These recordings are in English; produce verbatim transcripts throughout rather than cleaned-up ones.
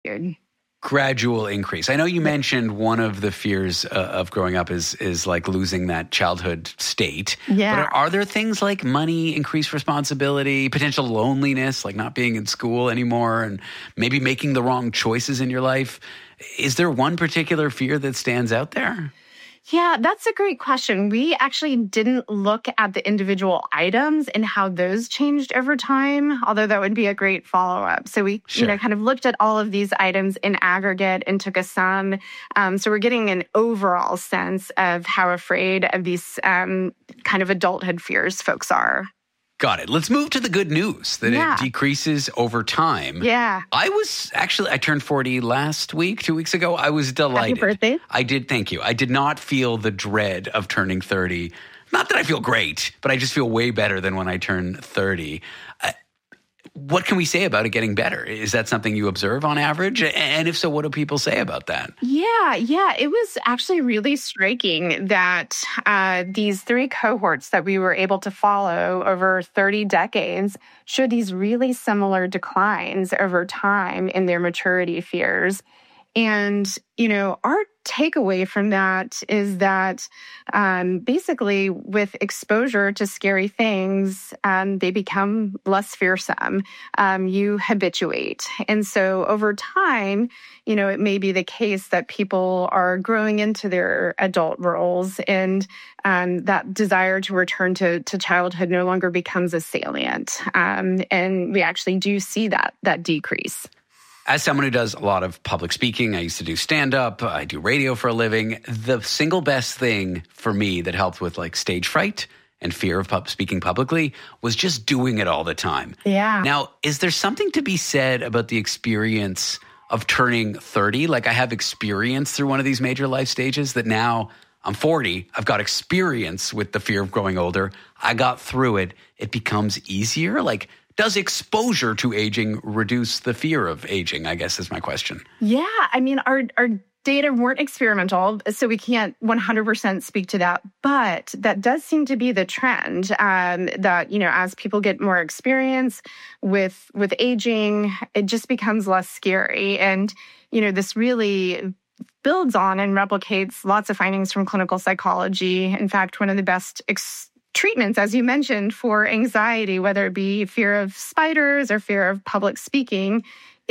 Good. Gradual increase. I know you mentioned one of the fears uh, of growing up is is like losing that childhood state. Yeah. But are, are there things like money, increased responsibility, potential loneliness, like not being in school anymore and maybe making the wrong choices in your life? Is there one particular fear that stands out there? Yeah, that's a great question. We actually didn't look at the individual items and how those changed over time, although that would be a great follow-up. So we Sure. you know, kind of looked at all of these items in aggregate and took a sum. Um, so we're getting an overall sense of how afraid of these um, kind of adulthood fears folks are. Got it. Let's move to the good news that Yeah. it decreases over time. Yeah. I was actually, I turned forty last week, two weeks ago. I was delighted. Happy birthday. I did. Thank you. I did not feel the dread of turning thirty. Not that I feel great, but I just feel way better than when I turned thirty. Uh, what can we say about it getting better? Is that something you observe on average? And if so, what do people say about that? Yeah, yeah. It was actually really striking that uh, these three cohorts that we were able to follow over thirty decades showed these really similar declines over time in their maturity fears. And, you know, our takeaway from that is that um, basically with exposure to scary things, um, they become less fearsome. Um, you habituate. And so over time, you know, it may be the case that people are growing into their adult roles and um, that desire to return to, to childhood no longer becomes a salient. Um, and we actually do see that, that decrease. As someone who does a lot of public speaking, I used to do stand-up, I do radio for a living. The single best thing for me that helped with like stage fright and fear of pub- speaking publicly was just doing it all the time. Yeah. Now, is there something to be said about the experience of turning thirty? Like I have experience through one of these major life stages that now I'm forty. I've got experience with the fear of growing older. I got through it. It becomes easier. Like, does exposure to aging reduce the fear of aging, I guess is my question. Yeah. I mean, our, our data weren't experimental, so we can't one hundred percent speak to that. But that does seem to be the trend, um, that, you know, as people get more experience with, with aging, it just becomes less scary. And, you know, this really builds on and replicates lots of findings from clinical psychology. In fact, one of the best ex- treatments, as you mentioned, for anxiety, whether it be fear of spiders or fear of public speaking,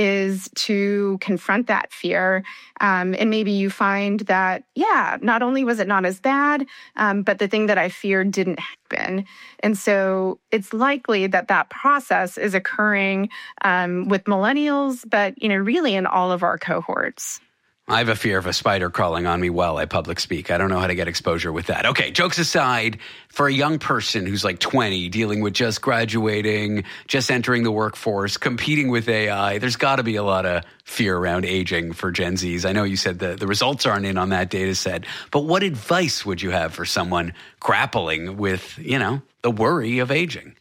is to confront that fear. Um, and maybe you find that, yeah, not only was it not as bad, um, but the thing that I feared didn't happen. And so it's likely that that process is occurring um, with millennials, but, you know, really in all of our cohorts. I have a fear of a spider crawling on me while I public speak. I don't know how to get exposure with that. Okay, jokes aside, for a young person who's like twenty, dealing with just graduating, just entering the workforce, competing with A I, there's got to be a lot of fear around aging for Gen Zs. I know you said the, the results aren't in on that data set, but what advice would you have for someone grappling with, you know, the worry of aging?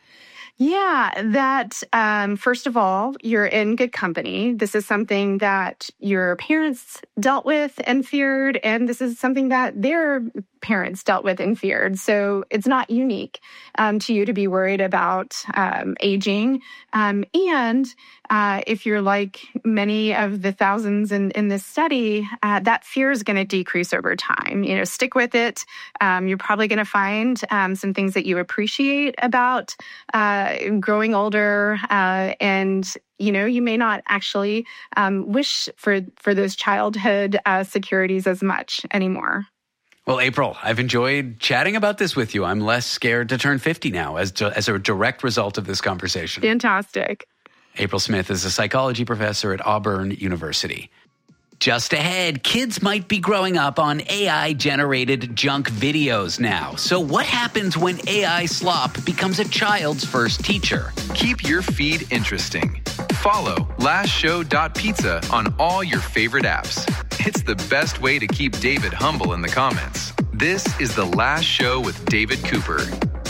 Yeah, that um, first of all, you're in good company. This is something that your parents dealt with and feared, and this is something that their parents dealt with and feared. So it's not unique um, to you to be worried about um, aging. Um, and uh, if you're like many of the thousands in, in this study, uh, that fear is going to decrease over time. You know, stick with it. Um, you're probably going to find um, some things that you appreciate about uh, growing older, uh, and you know, you may not actually um, wish for for those childhood uh, securities as much anymore. Well, April, I've enjoyed chatting about this with you. I'm less scared to turn fifty now as as a direct result of this conversation. Fantastic. April Smith is a psychology professor at Auburn University. Just ahead, kids might be growing up on A I-generated junk videos now. So what happens when A I slop becomes a child's first teacher? Keep your feed interesting. Follow last show dot pizza on all your favorite apps. It's the best way to keep David humble in the comments. This is The Last Show with David Cooper.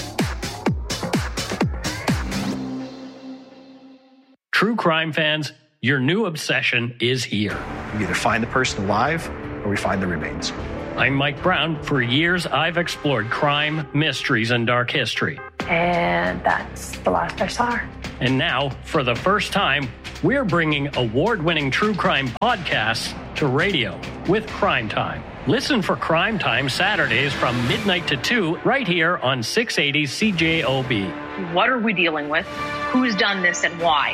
True crime fans, your new obsession is here. We either find the person alive or we find the remains. I'm Mike Brown. For years, I've explored crime, mysteries, and dark history. And that's the last I saw her. And now, for the first time, we're bringing award-winning true crime podcasts to radio with Crime Time. Listen for Crime Time Saturdays from midnight to two right here on six eighty C J O B. What are we dealing with? Who's done this and why?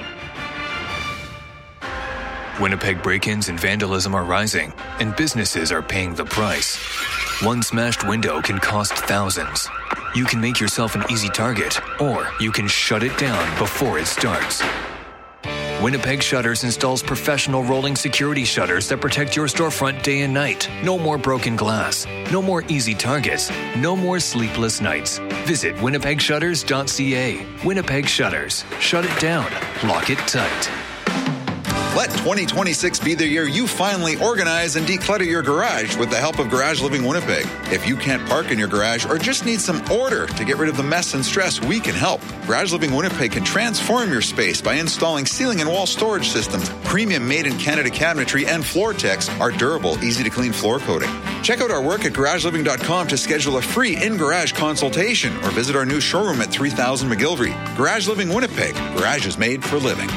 Winnipeg break-ins and vandalism are rising, and businesses are paying the price. One smashed window can cost thousands. You can make yourself an easy target, or you can shut it down before it starts. Winnipeg Shutters installs professional rolling security shutters that protect your storefront day and night. No more broken glass. No more easy targets. No more sleepless nights. Visit winnipeg shutters dot c a. Winnipeg Shutters. Shut it down. Lock it tight. Let twenty twenty-six be the year you finally organize and declutter your garage with the help of Garage Living Winnipeg. If you can't park in your garage or just need some order to get rid of the mess and stress, we can help. Garage Living Winnipeg can transform your space by installing ceiling and wall storage systems, premium made-in-Canada cabinetry, and Floor-Tex, our durable, easy-to-clean floor coating. Check out our work at garage living dot com to schedule a free in-garage consultation or visit our new showroom at three thousand McGilvery. Garage Living Winnipeg. Garage is made for living.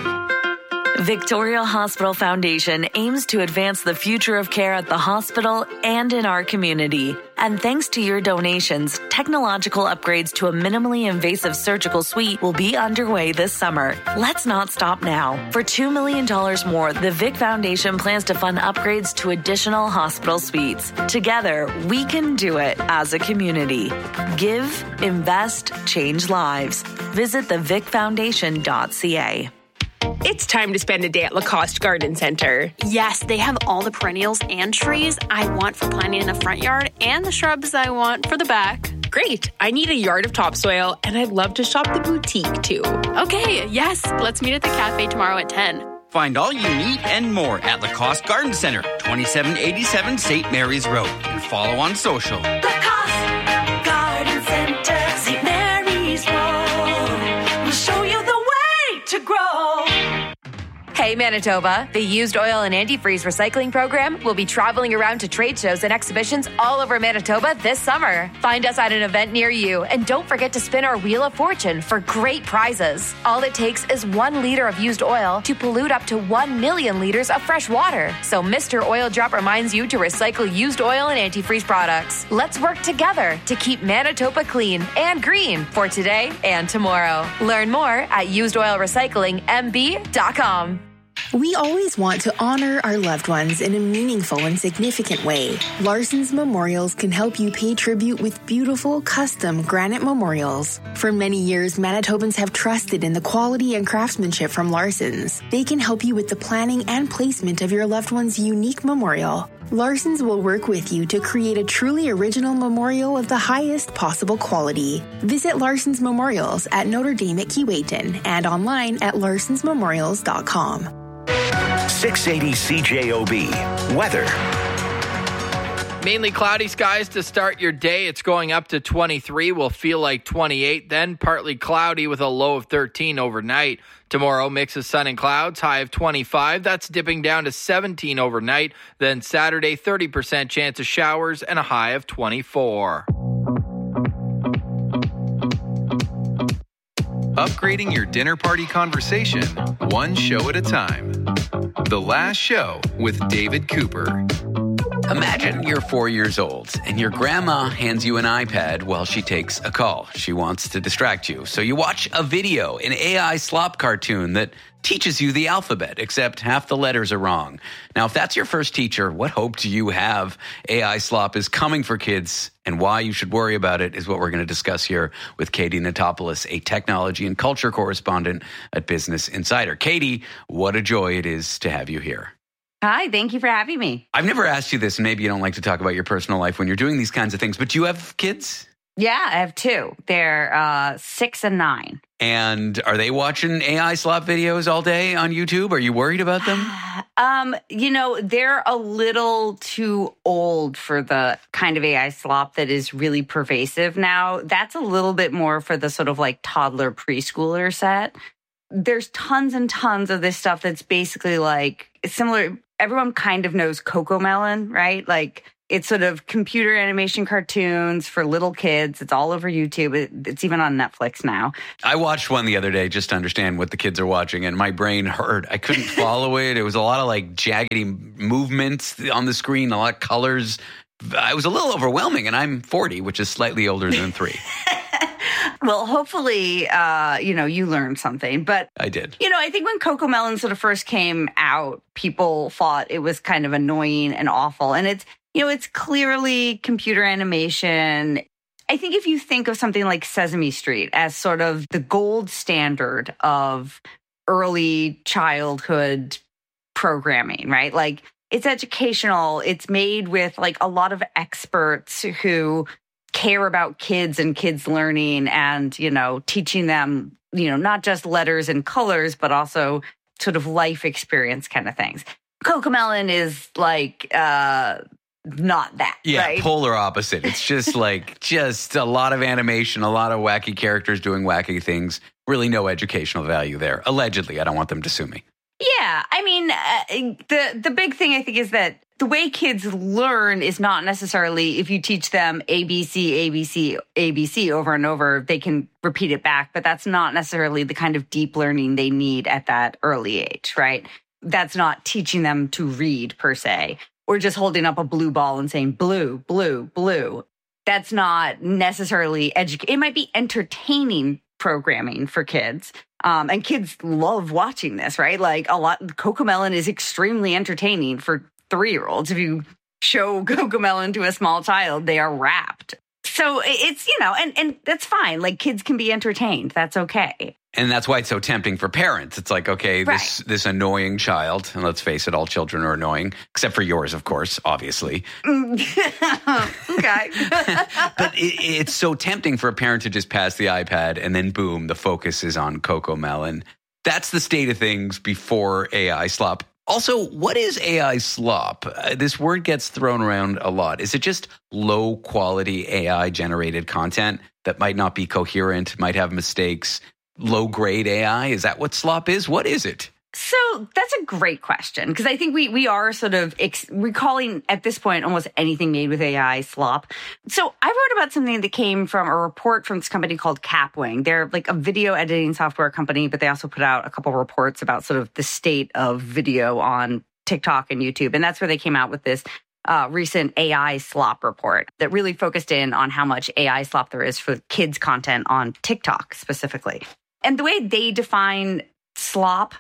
Victoria Hospital Foundation aims to advance the future of care at the hospital and in our community. And thanks to your donations, technological upgrades to a minimally invasive surgical suite will be underway this summer. Let's not stop now. For two million dollars more, the Vic Foundation plans to fund upgrades to additional hospital suites. Together, we can do it as a community. Give, invest, change lives. Visit the vic foundation dot c a. It's time to spend a day at Lacoste Garden Center. Yes, they have all the perennials and trees I want for planting in the front yard and the shrubs I want for the back. Great. I need a yard of topsoil, and I'd love to shop the boutique, too. Okay, yes. Let's meet at the cafe tomorrow at ten. Find all you need and more at Lacoste Garden Center, twenty-seven eighty-seven Saint Mary's Road. And follow on social. Lacoste Garden Center, Saint Mary's Road. We'll show you the way to grow. Hey Manitoba, the Used Oil and Antifreeze Recycling Program will be traveling around to trade shows and exhibitions all over Manitoba this summer. Find us at an event near you, and don't forget to spin our Wheel of Fortune for great prizes. All it takes is one liter of used oil to pollute up to one million liters of fresh water. So Mister Oil Drop reminds you to recycle used oil and antifreeze products. Let's work together to keep Manitoba clean and green for today and tomorrow. Learn more at used oil recycling m b dot com. We always want to honor our loved ones in a meaningful and significant way. Larson's Memorials can help you pay tribute with beautiful, custom granite memorials. For many years, Manitobans have trusted in the quality and craftsmanship from Larson's. They can help you with the planning and placement of your loved one's unique memorial. Larson's will work with you to create a truly original memorial of the highest possible quality. Visit Larson's Memorials at Notre Dame at Keewatin and online at larsons memorials dot com. six eighty C J O B. Weather. Mainly cloudy skies to start your day. It's going up to twenty-three. Will feel like twenty-eight. Then partly cloudy with a low of thirteen overnight. Tomorrow, mix of sun and clouds, high of twenty-five. That's dipping down to seventeen overnight. Then Saturday, thirty percent chance of showers and a high of twenty-four. Upgrading your dinner party conversation, one show at a time. The Last Show with David Cooper. Imagine you're four years old and your grandma hands you an iPad while she takes a call. She wants to distract you. So you watch a video, an A I slop cartoon that teaches you the alphabet, except half the letters are wrong. Now, if that's your first teacher, what hope do you have? A I slop is coming for kids, and why you should worry about it is what we're going to discuss here with Katie Natopoulos, a technology and culture correspondent at Business Insider. Katie, what a joy it is to have you here. Hi, thank you for having me. I've never asked you this, and maybe you don't like to talk about your personal life when you're doing these kinds of things, but do you have kids? Yeah, I have two. They're uh, six and nine. And are they watching A I slop videos all day on YouTube? Are you worried about them? um, you know, they're a little too old for the kind of A I slop that is really pervasive now. That's a little bit more for the sort of like toddler preschooler set. There's tons and tons of this stuff that's basically like similar. Everyone kind of knows Cocomelon, right? Like It's sort of computer animation cartoons for little kids. It's all over YouTube. It, it's even on Netflix now. I watched one the other day just to understand what the kids are watching, and my brain hurt. I couldn't follow it. It was a lot of like jaggedy movements on the screen, a lot of colors. It was a little overwhelming, and I'm forty, which is slightly older than three. Well, hopefully, uh, you know, you learned something. But I did. You know, I think when CoComelon sort of first came out, people thought it was kind of annoying and awful. And it's, you know, it's clearly computer animation. I think if you think of something like Sesame Street as sort of the gold standard of early childhood programming, right? Like, it's educational. It's made with like a lot of experts who care about kids and kids learning and, you know, teaching them, you know, not just letters and colors, but also sort of life experience kind of things. CoComelon is like uh, not that, yeah, right? Polar opposite. It's just like just a lot of animation, a lot of wacky characters doing wacky things. Really no educational value there. Allegedly. I don't want them to sue me. Yeah, I mean, uh, the the big thing I think is that the way kids learn is not necessarily if you teach them A B C, A B C, A B C over and over, they can repeat it back. But that's not necessarily the kind of deep learning they need at that early age, right? That's not teaching them to read per se, or just holding up a blue ball and saying blue, blue, blue. That's not necessarily educating. It might be entertaining programming for kids. Um, and kids love watching this, right? Like a lot, CoComelon is extremely entertaining for three-year-olds. If you show CoComelon to a small child, they are rapt. So it's, you know, and, and that's fine. Like kids can be entertained. That's okay. And that's why it's so tempting for parents. It's like, okay, Right. this this annoying child, and let's face it, all children are annoying, except for yours, of course, obviously. Okay. But it, it's so tempting for a parent to just pass the iPad and then boom, the focus is on CoComelon. That's the state of things before A I slop. Also, what is A I slop? Uh, this word gets thrown around a lot. Is it just low quality A I generated content that might not be coherent, might have mistakes? Low grade A I? Is that what slop is? What is it? So that's a great question, because I think we we are sort of ex- we're calling at this point almost anything made with A I slop. So I wrote about something that came from a report from this company called Capwing. They're like a video editing software company, but they also put out a couple reports about sort of the state of video on TikTok and YouTube. And that's where they came out with this uh, recent A I slop report that really focused in on how much A I slop there is for kids' content on TikTok specifically. And the way they define slop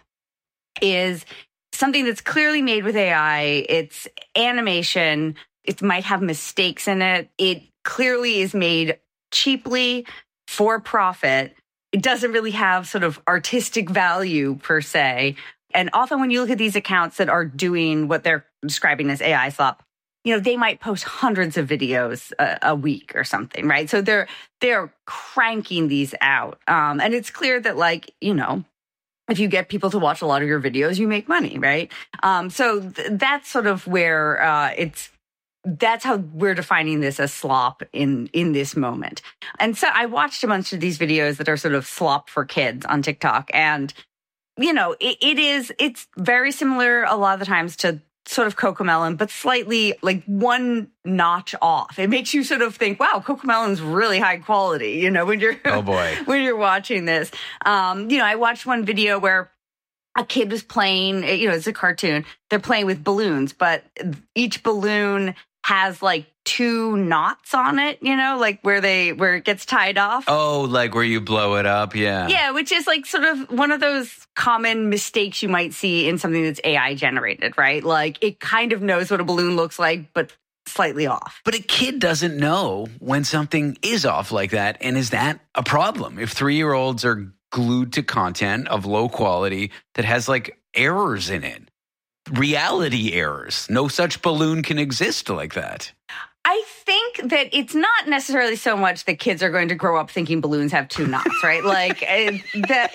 is something that's clearly made with A I. It's animation. It might have mistakes in it. It clearly is made cheaply for profit. It doesn't really have sort of artistic value per se. And often when you look at these accounts that are doing what they're describing as A I slop, you know, they might post hundreds of videos a, a week or something, right? So they're they're cranking these out. Um, and it's clear that, like, you know, if you get people to watch a lot of your videos, you make money, right? Um, so th- that's sort of where uh, it's, that's how we're defining this as slop in, in this moment. And so I watched a bunch of these videos that are sort of slop for kids on TikTok. And, you know, it, it is, it's very similar a lot of the times to sort of CoComelon, but slightly like one notch off. It makes you sort of think, wow, CoComelon's really high quality, you know, when you're, oh boy, when you're watching this. Um, you know, I watched one video where a kid was playing, you know, it's a cartoon. They're playing with balloons, but each balloon has like two knots on it, you know, like where they, where it gets tied off. Oh, like where you blow it up. Yeah. Yeah. Which is like sort of one of those common mistakes you might see in something that's A I generated, right? Like it kind of knows what a balloon looks like, but slightly off. But a kid doesn't know when something is off like that. And is that a problem? If three-year-olds are glued to content of low quality that has like errors in it, reality errors, no such balloon can exist like that. I think that it's not necessarily so much that kids are going to grow up thinking balloons have two knots, right? Like uh, that.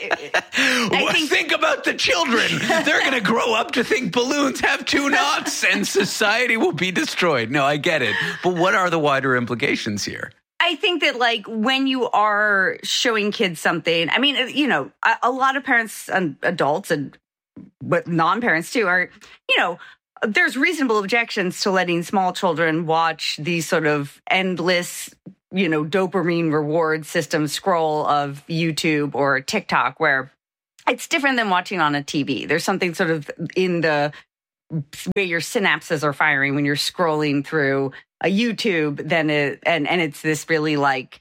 I think, think about the children. They're going to grow up to think balloons have two knots and society will be destroyed. No, I get it. But what are the wider implications here? I think that, like, when you are showing kids something, I mean, you know, a, a lot of parents and adults and but non-parents too are, you know, there's reasonable objections to letting small children watch these sort of endless, you know, dopamine reward system scroll of YouTube or TikTok, where it's different than watching on a T V. There's something sort of in the way your synapses are firing when you're scrolling through a YouTube, then it, and, and it's this really like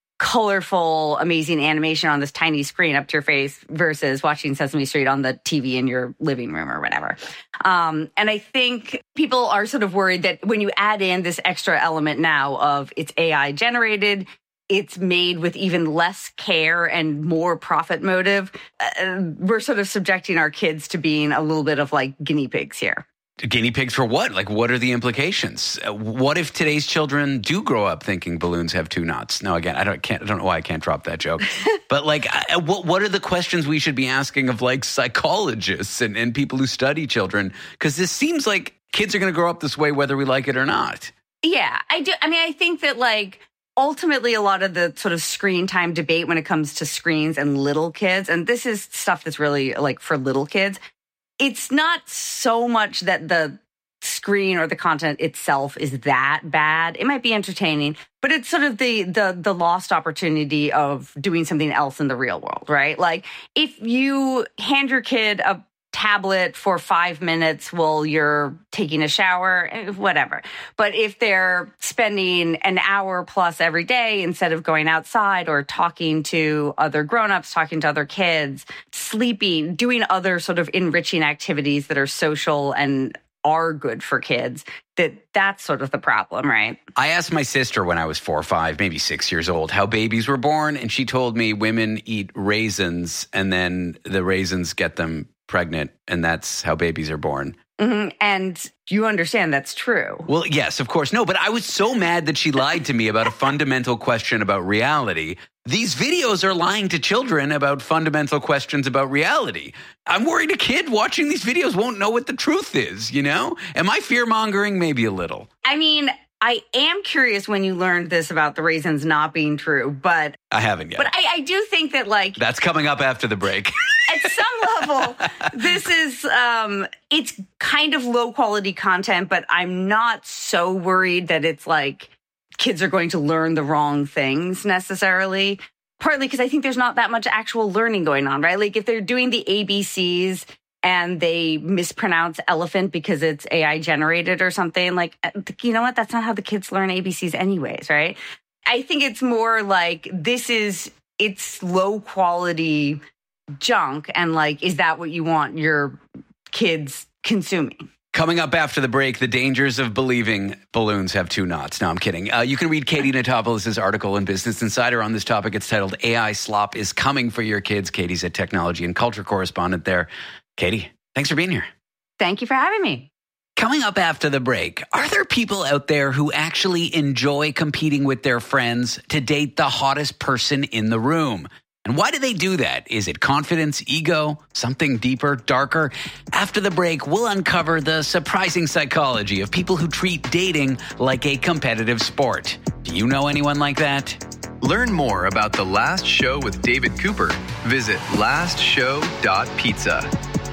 colorful, amazing animation on this tiny screen up to your face versus watching Sesame Street on the T V in your living room or whatever. Um, and I think people are sort of worried that when you add in this extra element now of it's A I generated, it's made with even less care and more profit motive, uh, we're sort of subjecting our kids to being a little bit of like guinea pigs here. Guinea pigs for what? Like, what are the implications? Uh, what if today's children do grow up thinking balloons have two knots? No, again, I don't can't I don't know why I can't drop that joke. But like, I, what what are the questions we should be asking of like psychologists and, and people who study children? Because this seems like kids are going to grow up this way whether we like it or not. Yeah, I do. I mean, I think that like ultimately a lot of the sort of screen time debate when it comes to screens and little kids, and this is stuff that's really like for little kids, it's not so much that the screen or the content itself is that bad. It might be entertaining, but it's sort of the the the lost opportunity of doing something else in the real world, right? Like if you hand your kid a tablet for five minutes while you're taking a shower, whatever. But if they're spending an hour plus every day instead of going outside or talking to other grownups, talking to other kids, sleeping, doing other sort of enriching activities that are social and are good for kids, that that's sort of the problem, right? I asked my sister when I was four or five, maybe six years old, how babies were born. And she told me women eat raisins and then the raisins get them pregnant, and that's how babies are born. Mm-hmm. And you understand that's true. Well, yes, of course. No, but I was so mad that she lied to me about a fundamental question about reality. These videos are lying to children about fundamental questions about reality. I'm worried a kid watching these videos won't know what the truth is, you know? Am I fear-mongering? Maybe a little. I mean, I am curious when you learned this about the raisins not being true, but... I haven't yet. But I, I do think that, like... That's coming up after the break. At some level, this is, um, it's kind of low-quality content, but I'm not so worried that it's, like, kids are going to learn the wrong things necessarily. Partly because I think there's not that much actual learning going on, right? Like, if they're doing the A B Cs... and they mispronounce elephant because it's A I generated or something, like, you know what? That's not how the kids learn A B Cs anyways, right? I think it's more like this is, it's low quality junk. And like, is that what you want your kids consuming? Coming up after the break, the dangers of believing balloons have two knots. No, I'm kidding. Uh, you can read Katie Notopoulos' article in Business Insider on this topic. It's titled A I Slop is Coming for Your Kids. Katie's a technology and culture correspondent there. Katie, thanks for being here. Thank you for having me. Coming up after the break, are there people out there who actually enjoy competing with their friends to date the hottest person in the room? And why do they do that? Is it confidence, ego, something deeper, darker? After the break, we'll uncover the surprising psychology of people who treat dating like a competitive sport. Do you know anyone like that? Learn more about The Last Show with David Cooper. Visit last show dot pizza.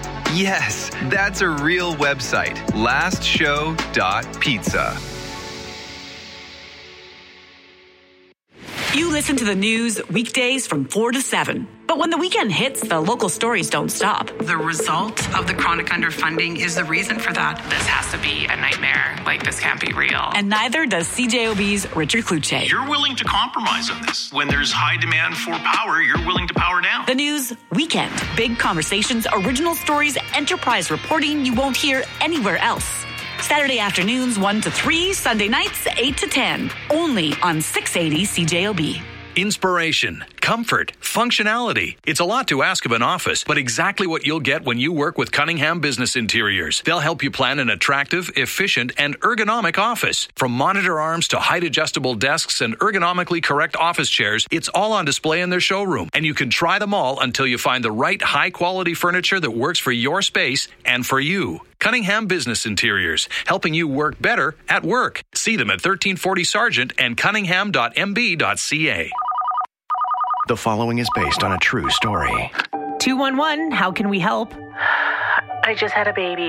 Yes, that's a real website. last show dot pizza. You listen to the news weekdays from four to seven. But when the weekend hits, the local stories don't stop. The result of the chronic underfunding is the reason for that. This has to be a nightmare. Like, this can't be real. And neither does C J O B's Richard Kluche. You're willing to compromise on this. When there's high demand for power, you're willing to power down. The news weekend. Big conversations, original stories, enterprise reporting you won't hear anywhere else. Saturday afternoons one to three, Sunday nights eight to ten. Only on six eighty C J O B. Inspiration, comfort, functionality. It's a lot to ask of an office, but exactly what you'll get when you work with Cunningham Business Interiors. They'll help you plan an attractive, efficient, and ergonomic office. From monitor arms to height-adjustable desks and ergonomically correct office chairs, it's all on display in their showroom. And you can try them all until you find the right high-quality furniture that works for your space and for you. Cunningham Business Interiors, helping you work better at work. See them at thirteen forty Sargent and cunningham dot m b dot c a. The following is based on a true story. two one one, how can we help? I just had a baby.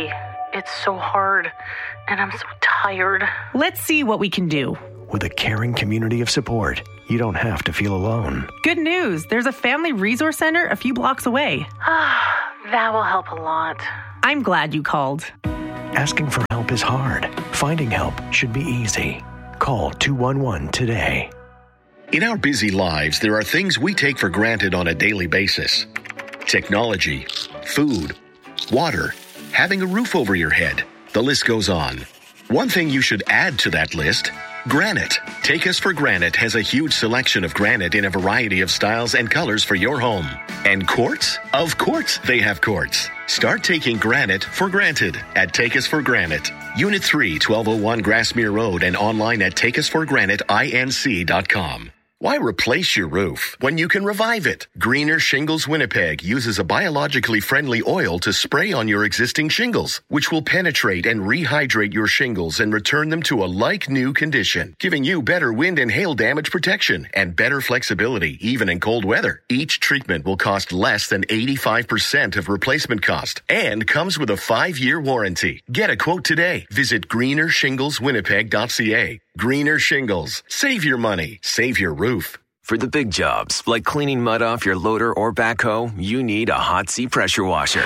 It's so hard, and I'm so tired. Let's see what we can do. With a caring community of support, you don't have to feel alone. Good news. There's a family resource center a few blocks away. That will help a lot. I'm glad you called. Asking for help is hard. Finding help should be easy. Call two one one today. In our busy lives, there are things we take for granted on a daily basis. Technology, food, water, having a roof over your head. The list goes on. One thing you should add to that list, granite. Take Us for Granite has a huge selection of granite in a variety of styles and colors for your home. And quartz? Of course they have quartz. Start taking granite for granted at Take Us for Granite. Unit three, twelve oh one Grassmere Road, and online at take us for granite inc dot com. Why replace your roof when you can revive it? Greener Shingles Winnipeg uses a biologically friendly oil to spray on your existing shingles, which will penetrate and rehydrate your shingles and return them to a like-new condition, giving you better wind and hail damage protection and better flexibility, even in cold weather. Each treatment will cost less than eighty-five percent of replacement cost and comes with a five-year warranty. Get a quote today. Visit greener shingles winnipeg dot c a. Greener Shingles. Save your money. Save your roof. For the big jobs, like cleaning mud off your loader or backhoe, you need a Hot Sea pressure washer.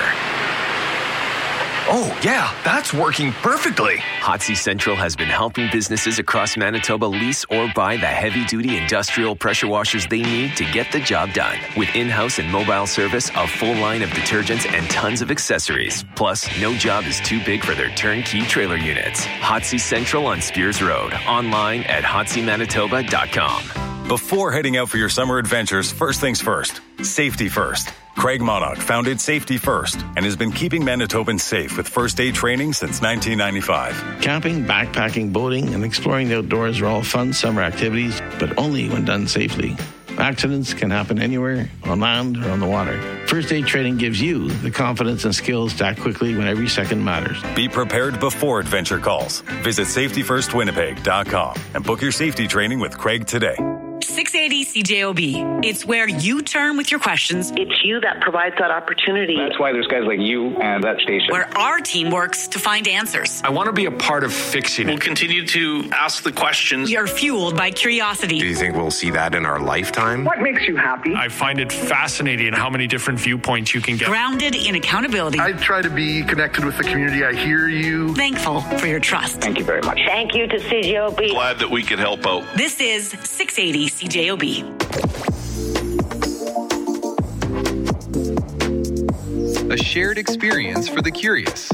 Oh, yeah, that's working perfectly. Hot Sea Central has been helping businesses across Manitoba lease or buy the heavy-duty industrial pressure washers they need to get the job done. With in-house and mobile service, a full line of detergents, and tons of accessories. Plus, no job is too big for their turnkey trailer units. Hot Sea Central on Spears Road. Online at hot sea manitoba dot com. Before heading out for your summer adventures, first things first. Safety first. Craig Monarch founded Safety First and has been keeping Manitobans safe with first aid training since nineteen ninety-five. Camping, backpacking, boating, and exploring the outdoors are all fun summer activities, but only when done safely. Accidents can happen anywhere, on land or on the water. First aid training gives you the confidence and skills to act quickly when every second matters. Be prepared before adventure calls. Visit safety first winnipeg dot com and book your safety training with Craig today. six eighty C J O B. It's where you turn with your questions. It's you that provides that opportunity. That's why there's guys like you and that station. Where our team works to find answers. I want to be a part of fixing it. We'll continue to ask the questions. We are fueled by curiosity. Do you think we'll see that in our lifetime? What makes you happy? I find it fascinating how many different viewpoints you can get. Grounded in accountability. I try to be connected with the community. I hear you. Thankful for your trust. Thank you very much. Thank you to C J O B. Glad that we could help out. This is six eighty C J O B. A shared experience for the curious.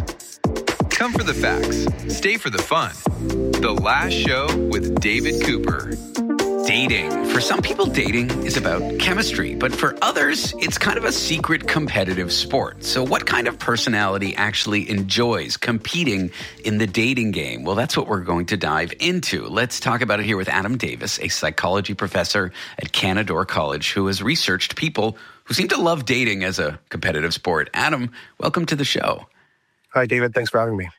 Come for the facts. Stay for the fun. The Last Show with David Cooper. Dating. For some people, dating is about chemistry, but for others, it's kind of a secret competitive sport. So what kind of personality actually enjoys competing in the dating game? Well, that's what we're going to dive into. Let's talk about it here with Adam Davis, a psychology professor at Canadore College, who has researched people who seem to love dating as a competitive sport. Adam, welcome to the show. Hi, David. Thanks for having me.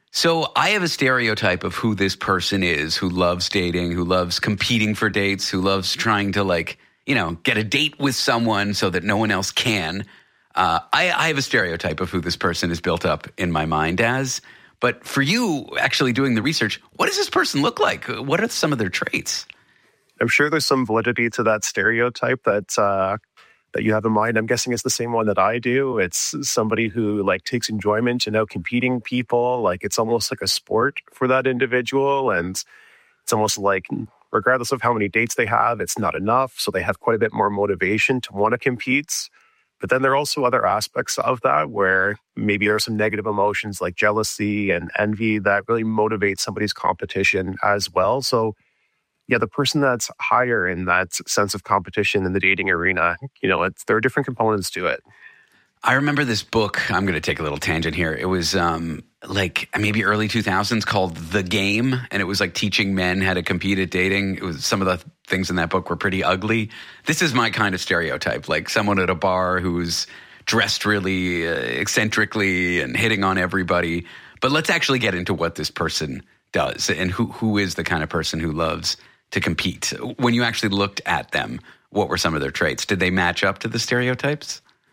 So I have a stereotype of who this person is, who loves dating, who loves competing for dates, who loves trying to, like, you know, get a date with someone so that no one else can. Uh, I, I have a stereotype of who this person is built up in my mind as. But for you, actually doing the research, what does this person look like? What are some of their traits? I'm sure there's some validity to that stereotype that uh, that you have in mind. I'm guessing it's the same one that I do. It's somebody who like takes enjoyment in out competing people. Like it's almost like a sport for that individual. And it's almost like regardless of how many dates they have, it's not enough. So they have quite a bit more motivation to want to compete. But then there are also other aspects of that where maybe there are some negative emotions like jealousy and envy that really motivate somebody's competition as well. So yeah, the person that's higher in that sense of competition in the dating arena, you know, it's, there are different components to it. I remember this book. I'm going to take a little tangent here. It was um, like maybe early two thousands called The Game. And it was like teaching men how to compete at dating. It was some of the things in that book were pretty ugly. This is my kind of stereotype, like someone at a bar who's dressed really uh, eccentrically and hitting on everybody. But let's actually get into what this person does and who who is the kind of person who loves to compete. When you actually looked at them, what were some of their traits? Did they match up to the stereotypes?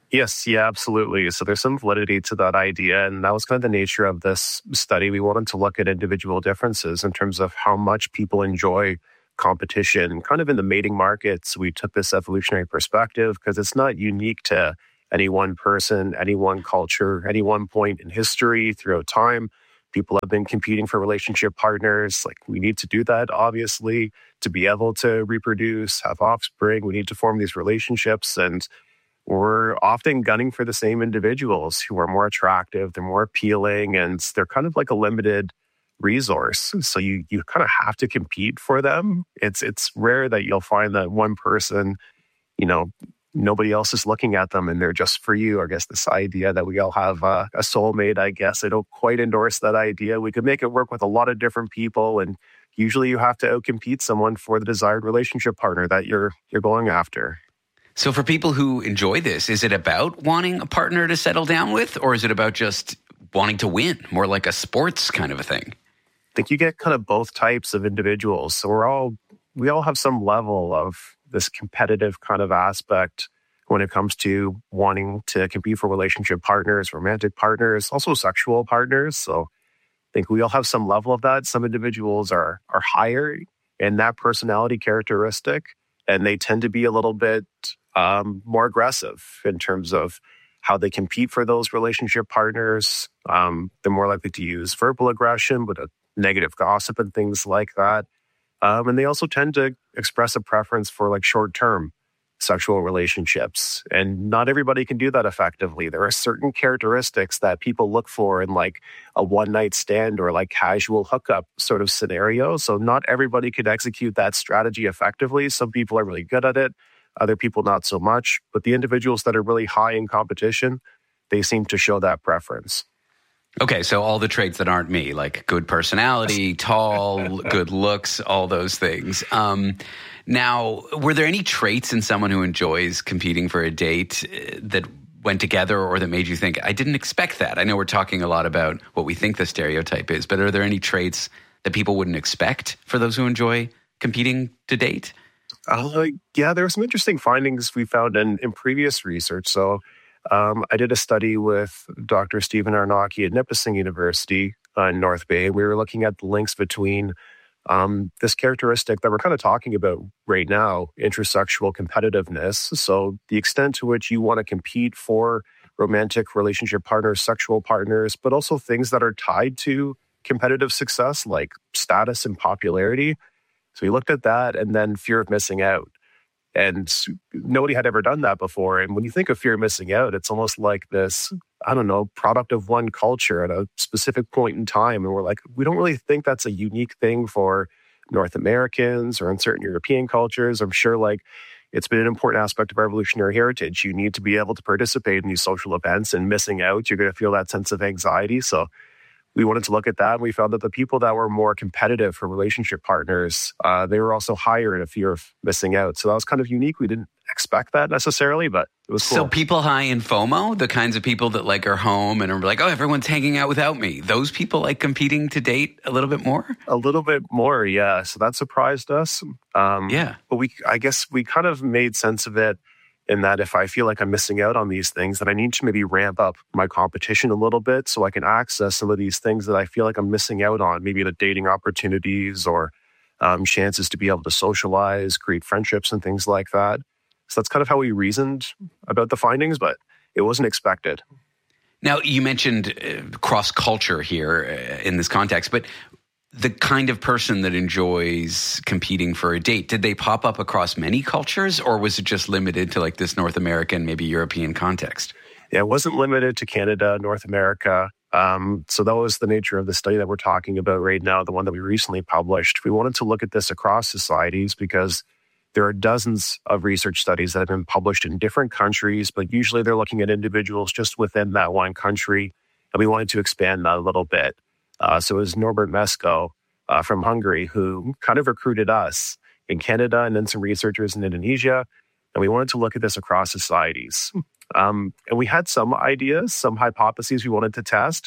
Yes, yeah, absolutely. So there's some validity to that idea. And that was kind of the nature of this study. We wanted to look at individual differences in terms of how much people enjoy competition. Kind of in the mating markets, we took this evolutionary perspective because it's not unique to any one person, any one culture, any one point in history throughout time. People have been competing for relationship partners. Like, we need to do that, obviously, to be able to reproduce, have offspring. We need to form these relationships. And we're often gunning for the same individuals who are more attractive, they're more appealing, and they're kind of like a limited resource. So you you kind of have to compete for them. It's it's rare that you'll find that one person, you know, nobody else is looking at them and they're just for you. I guess this idea that we all have uh, a soulmate, I guess I don't quite endorse that idea. We could make it work with a lot of different people, and usually you have to outcompete someone for the desired relationship partner that you're you're going after. So for people who enjoy this, is it about wanting a partner to settle down with, or is it about just wanting to win, more like a sports kind of a thing? I think you get kind of both types of individuals. So we're all, we all have some level of this competitive kind of aspect when it comes to wanting to compete for relationship partners, romantic partners, also sexual partners. So I think we all have some level of that. Some individuals are are higher in that personality characteristic, and they tend to be a little bit um, more aggressive in terms of how they compete for those relationship partners. Um, they're more likely to use verbal aggression, but a negative gossip and things like that. Um, and they also tend to express a preference for like short-term sexual relationships. And not everybody can do that effectively. There are certain characteristics that people look for in like a one-night stand or like casual hookup sort of scenario. So not everybody could execute that strategy effectively. Some people are really good at it. Other people not so much. But the individuals that are really high in competition, they seem to show that preference. Okay, so all the traits that aren't me, like good personality, tall, good looks, all those things. Um, now, were there any traits in someone who enjoys competing for a date that went together or that made you think, I didn't expect that? I know we're talking a lot about what we think the stereotype is, but are there any traits that people wouldn't expect for those who enjoy competing to date? Uh, yeah, there were some interesting findings we found in, in previous research. So um, I did a study with Doctor Stephen Arnaki at Nipissing University uh, in North Bay. We were looking at the links between um, this characteristic that we're kind of talking about right now, intersexual competitiveness. So the extent to which you want to compete for romantic relationship partners, sexual partners, but also things that are tied to competitive success like status and popularity. So we looked at that, and then fear of missing out. And nobody had ever done that before. And when you think of fear of missing out, it's almost like this, I don't know, product of one culture at a specific point in time. And we're like, we don't really think that's a unique thing for North Americans or in certain European cultures. I'm sure like it's been an important aspect of our evolutionary heritage. You need to be able to participate in these social events, and missing out, you're going to feel that sense of anxiety. So we wanted to look at that, and we found that the people that were more competitive for relationship partners, uh, they were also higher in a fear of missing out. So that was kind of unique. We didn't expect that necessarily, but it was cool. So people high in FOMO, the kinds of people that like are home and are like, oh, everyone's hanging out without me. Those people like competing to date a little bit more? A little bit more, yeah. So that surprised us. Um, yeah. But we, I guess we kind of made sense of it in that if I feel like I'm missing out on these things, then I need to maybe ramp up my competition a little bit so I can access some of these things that I feel like I'm missing out on, maybe the dating opportunities or um, chances to be able to socialize, create friendships and things like that. So that's kind of how we reasoned about the findings, but it wasn't expected. Now, you mentioned uh, cross-culture here uh, in this context, but the kind of person that enjoys competing for a date, did they pop up across many cultures, or was it just limited to like this North American, maybe European context? Yeah, it wasn't limited to Canada, North America. Um, so that was the nature of the study that we're talking about right now, the one that we recently published. We wanted to look at this across societies because there are dozens of research studies that have been published in different countries, but usually they're looking at individuals just within that one country. And we wanted to expand that a little bit. Uh, so it was Norbert Mesko uh, from Hungary who kind of recruited us in Canada and then some researchers in Indonesia. And we wanted to look at this across societies. Um, and we had some ideas, some hypotheses we wanted to test.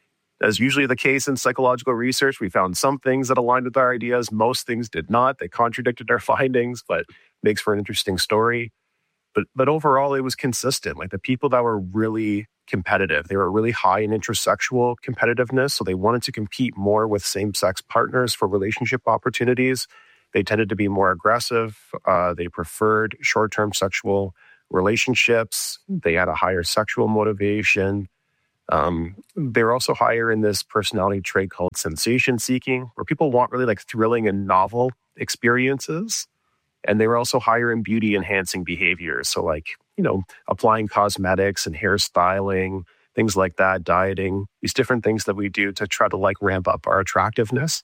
As usually the case in psychological research, we found some things that aligned with our ideas. Most things did not. They contradicted our findings, but makes for an interesting story. But but overall, it was consistent. Like the people that were really competitive, they were really high in intersexual competitiveness. So they wanted to compete more with same-sex partners for relationship opportunities. They tended to be more aggressive. Uh, they preferred short-term sexual relationships. They had a higher sexual motivation. Um, they're also higher in this personality trait called sensation seeking, where people want really like thrilling and novel experiences. And they were also higher in beauty enhancing behaviors. So like, you know, applying cosmetics and hairstyling, things like that, dieting, these different things that we do to try to like ramp up our attractiveness.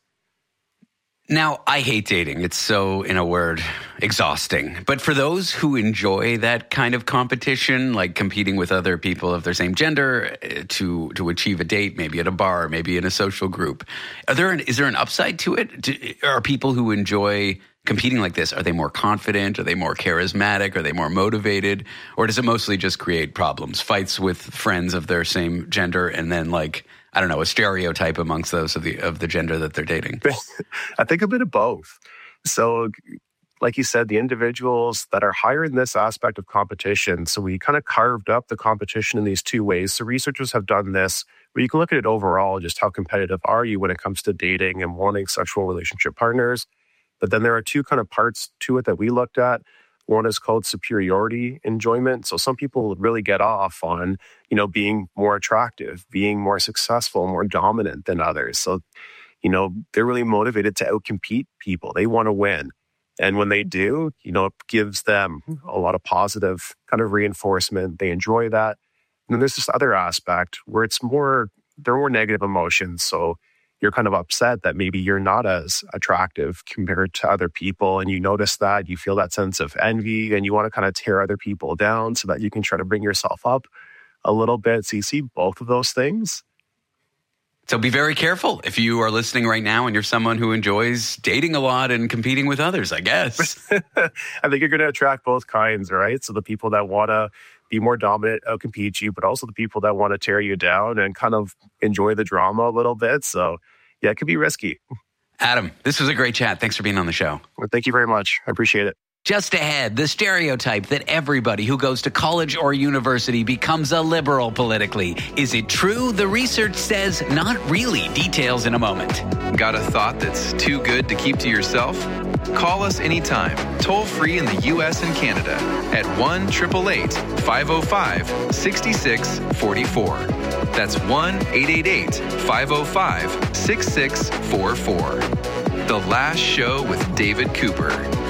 Now, I hate dating. It's so, in a word, exhausting. But for those who enjoy that kind of competition, like competing with other people of their same gender to to achieve a date, maybe at a bar, maybe in a social group, are there an, is there an upside to it? Do, are people who enjoy competing like this, are they more confident? Are they more charismatic? Are they more motivated? Or does it mostly just create problems, fights with friends of their same gender, and then like, I don't know, a stereotype amongst those of the of the gender that they're dating? I think a bit of both. So like you said, the individuals that are higher in this aspect of competition, so we kind of carved up the competition in these two ways. So researchers have done this where you can look at it overall, just how competitive are you when it comes to dating and wanting sexual relationship partners. But then there are two kind of parts to it that we looked at. One is called superiority enjoyment. So some people really get off on, you know, being more attractive, being more successful, more dominant than others. So, you know, they're really motivated to outcompete people. They want to win. And when they do, you know, it gives them a lot of positive kind of reinforcement. They enjoy that. And then there's this other aspect where it's more, there are more negative emotions. So you're kind of upset that maybe you're not as attractive compared to other people. And you notice that, you feel that sense of envy, and you want to kind of tear other people down so that you can try to bring yourself up a little bit. So you see both of those things. So be very careful if you are listening right now and you're someone who enjoys dating a lot and competing with others, I guess. I think you're going to attract both kinds, right? So the people that want to be more dominant, outcompete you, but also the people that want to tear you down and kind of enjoy the drama a little bit. So yeah, it could be risky. Adam, this was a great chat. Thanks for being on the show. Well, thank you very much. I appreciate it. Just ahead, the stereotype that everybody who goes to college or university becomes a liberal politically. Is it true? The research says not really. Details in a moment. Got a thought that's too good to keep to yourself? Call us anytime, toll free in the U S and Canada at one eight eight eight, five oh five, six six four four. That's one eight eight eight, five oh five, six six four four. The Last Show with David Cooper.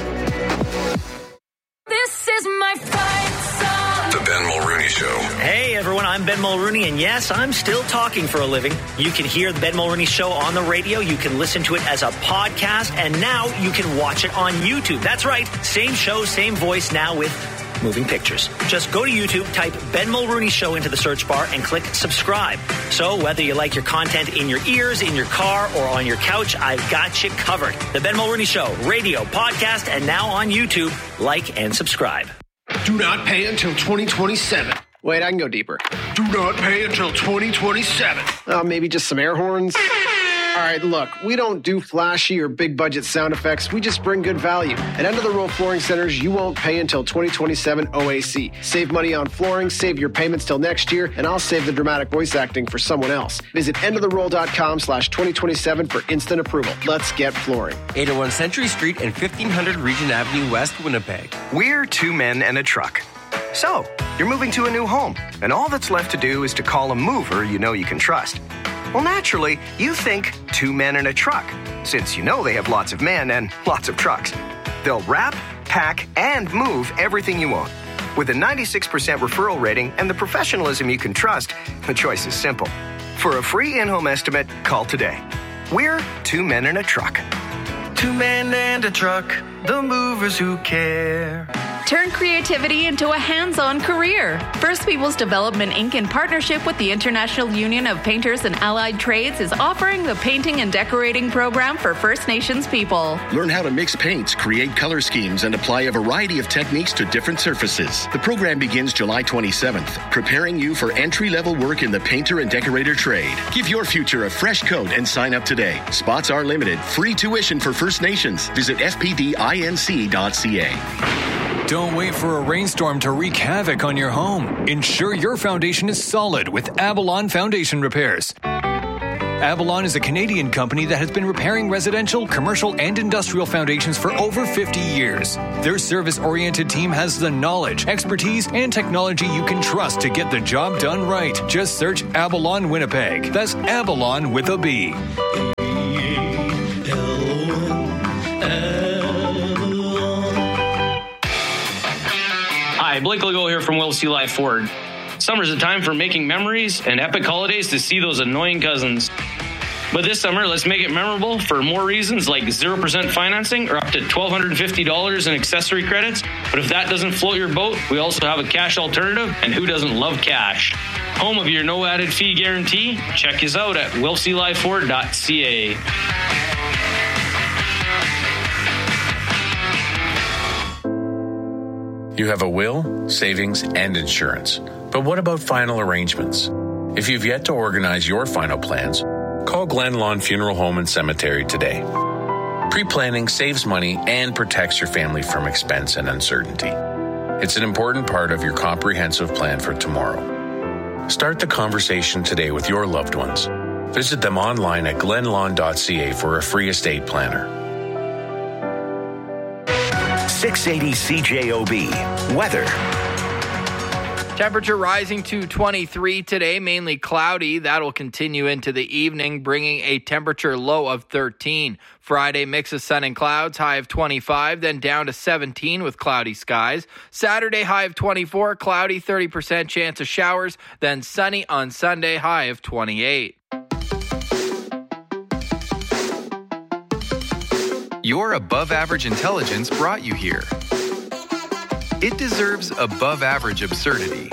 This is my fight song. The Ben Mulrooney Show. Hey everyone, I'm Ben Mulrooney, and yes, I'm still talking for a living. You can hear the Ben Mulrooney Show on the radio, you can listen to it as a podcast, and now you can watch it on YouTube. That's right, same show, same voice, now with moving pictures. Just go to YouTube, type Ben Mulrooney Show into the search bar, and click subscribe. So whether you like your content in your ears, in your car, or on your couch, I've got you covered. The Ben Mulrooney Show, radio, podcast, and now on YouTube. Like and subscribe. Do not pay until twenty twenty-seven. Wait, I can go deeper. Do not pay until twenty twenty-seven. Uh, maybe just some air horns? All right, look, we don't do flashy or big budget sound effects. We just bring good value. At End of the Row Flooring Centers, you won't pay until twenty twenty-seven O A C. Save money on flooring, save your payments till next year, and I'll save the dramatic voice acting for someone else. Visit endoftheroll.com slash 2027 for instant approval. Let's get flooring. eight oh one Century Street and fifteen hundred Regent Avenue West, Winnipeg. We're two men and a truck. So, you're moving to a new home, and all that's left to do is to call a mover you know you can trust. Well, naturally, you think two men and a truck, since you know they have lots of men and lots of trucks. They'll wrap, pack, and move everything you own. With a ninety-six percent referral rating and the professionalism you can trust, the choice is simple. For a free in-home estimate, call today. We're two men and a truck. Two men and a truck, the movers who care. Turn creativity into a hands-on career. First Peoples Development Incorporated, in partnership with the International Union of Painters and Allied Trades, is offering the Painting and Decorating Program for First Nations people. Learn how to mix paints, create color schemes, and apply a variety of techniques to different surfaces. The program begins July twenty-seventh, preparing you for entry-level work in the painter and decorator trade. Give your future a fresh coat and sign up today. Spots are limited. Free tuition for First Nations. Visit f p d inc dot c a. Don't wait for a rainstorm to wreak havoc on your home. Ensure your foundation is solid with Avalon Foundation Repairs. Avalon is a Canadian company that has been repairing residential, commercial, and industrial foundations for over fifty years. Their service-oriented team has the knowledge, expertise, and technology you can trust to get the job done right. Just search Avalon Winnipeg. That's Avalon with a B. Hi, Blake Legault here from Will C. Life Ford. Summer's a time for making memories and epic holidays to see those annoying cousins. But this summer, let's make it memorable for more reasons like zero percent financing or up to one thousand two hundred fifty dollars in accessory credits. But if that doesn't float your boat, we also have a cash alternative, and who doesn't love cash? Home of your no added fee guarantee? Check us out at will c life ford dot c a. You have a will, savings, and insurance. But what about final arrangements? If you've yet to organize your final plans, call Glen Lawn Funeral Home and Cemetery today. Pre-planning saves money and protects your family from expense and uncertainty. It's an important part of your comprehensive plan for tomorrow. Start the conversation today with your loved ones. Visit them online at glen lawn dot c a for a free estate planner. six eighty C J O B. Weather. Temperature rising to twenty-three today, mainly cloudy. That'll continue into the evening, bringing a temperature low of thirteen. Friday, mix of sun and clouds, high of twenty-five, then down to seventeen with cloudy skies. Saturday, high of twenty-four, cloudy, thirty percent chance of showers, then sunny on Sunday, high of twenty-eight. Your above-average intelligence brought you here. It deserves above-average absurdity.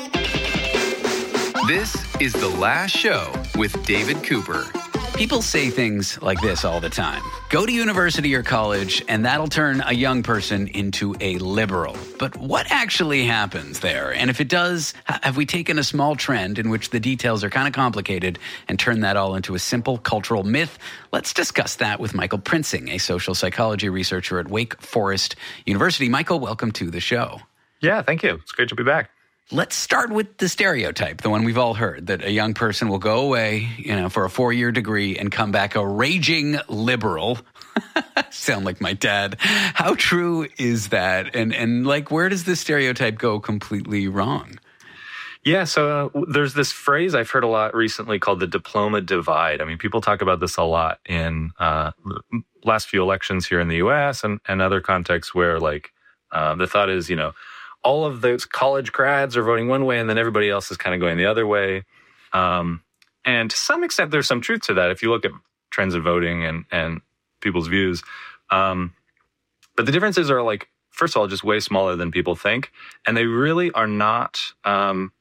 This is The Last Show with David Cooper. People say things like this all the time. Go to university or college, and that'll turn a young person into a liberal. But what actually happens there? And if it does, have we taken a small trend in which the details are kind of complicated and turned that all into a simple cultural myth? Let's discuss that with Michael Prinzing, a social psychology researcher at Wake Forest University. Michael, welcome to the show. Yeah, thank you. It's great to be back. Let's start with the stereotype, the one we've all heard, that a young person will go away, you know, for a four-year degree and come back a raging liberal. Sound like my dad. How true is that? And, and like, where does this stereotype go completely wrong? Yeah, so uh, there's this phrase I've heard a lot recently called the diploma divide. I mean, people talk about this a lot in uh, the last few elections here in the U S and, and other contexts where, like, uh, the thought is, you know, all of those college grads are voting one way and then everybody else is kind of going the other way. Um, and to some extent, there's some truth to that if you look at trends of voting and, and people's views. Um, but the differences are, like, first of all, just way smaller than people think. And they really are not... Um,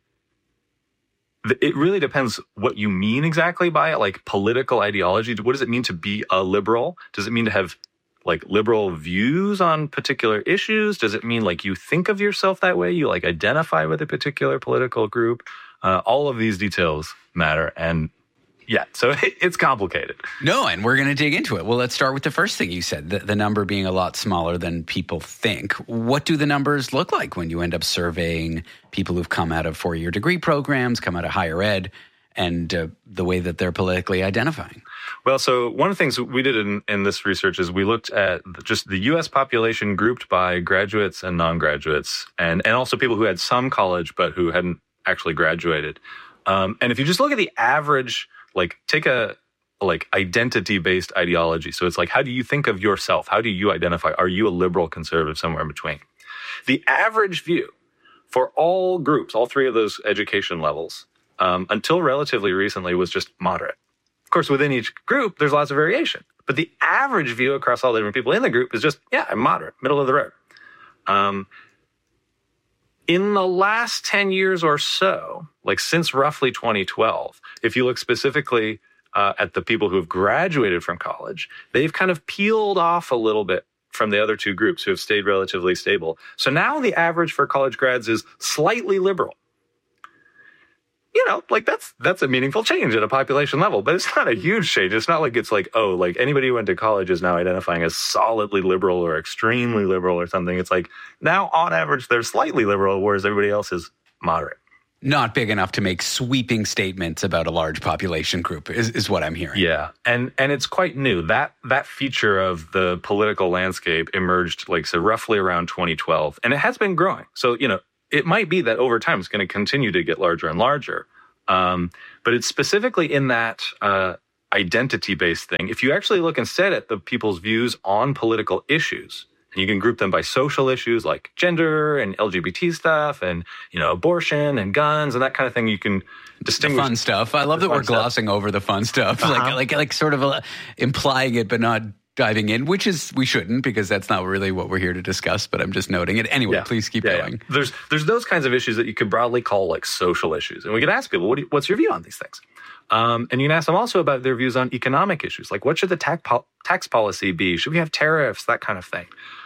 it really depends what you mean exactly by it, like political ideology. What does it mean to be a liberal? Does it mean to have like liberal views on particular issues? Does it mean like you think of yourself that way? You like identify with a particular political group? Uh, all of these details matter. And yeah, so it's complicated. No, and we're going to dig into it. Well, let's start with the first thing you said, the, the number being a lot smaller than people think. What do the numbers look like when you end up surveying people who've come out of four-year degree programs, come out of higher ed, and uh, the way that they're politically identifying? Well, so one of the things we did in, in this research is we looked at just the U S population grouped by graduates and non-graduates, and, and also people who had some college but who hadn't actually graduated. Um, and if you just look at the average... Like, take a, like, identity-based ideology. So it's like, how do you think of yourself? How do you identify? Are you a liberal, conservative, somewhere in between? The average view for all groups, all three of those education levels, um, until relatively recently was just moderate. Of course, within each group, there's lots of variation. But the average view across all the different people in the group is just, yeah, I'm moderate, middle of the road. Um, in the last ten years or so, like since roughly twenty twelve, if you look specifically uh, at the people who have graduated from college, they've kind of peeled off a little bit from the other two groups who have stayed relatively stable. So now the average for college grads is slightly liberal. you know, like that's that's a meaningful change at a population level, but it's not a huge change. It's not like it's like, oh, like anybody who went to college is now identifying as solidly liberal or extremely liberal or something. It's like now on average they're slightly liberal, whereas everybody else is moderate. Not big enough to make sweeping statements about a large population group is, is what I'm hearing. Yeah. And and it's quite new. That that feature of the political landscape emerged like so roughly around twenty twelve. And it has been growing. So, you know, it might be that over time it's going to continue to get larger and larger. Um, but it's specifically in that uh, identity-based thing. If you actually look instead at the people's views on political issues, and you can group them by social issues like gender and L G B T stuff and, you know, abortion and guns and that kind of thing. You can distinguish. The fun stuff. I love that we're glossing stuff. over the fun stuff, uh-huh. like, like, like sort of uh, implying it, but not diving in, which is, we shouldn't, because that's not really what we're here to discuss, but I'm just noting it. Anyway, yeah. please keep yeah, going. Yeah. There's, there's those kinds of issues that you could broadly call like social issues. And we could ask people, what do you, what's your view on these things? Um, and you can ask them also about their views on economic issues. Like, what should the tax, po- tax policy be? Should we have tariffs? That kind of thing.